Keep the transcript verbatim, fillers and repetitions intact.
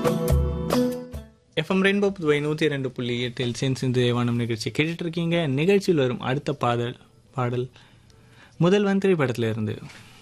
FM rainbow Puduvai நூற்றி ரெண்டு புள்ளி எட்டில் சென்ஸ் இந்த தேவானம் நிகழ்ச்சி கேட்டுட்டு இருக்கீங்க. நிகழ்ச்சியில் வரும் அடுத்த பாடல் பாடல் முதல்வன் திரைப்படத்தில் இருந்து